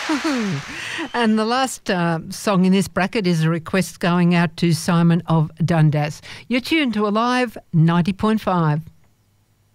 And the last song in this bracket is a request going out to Simon of Dundas. You're tuned to Alive 90.5.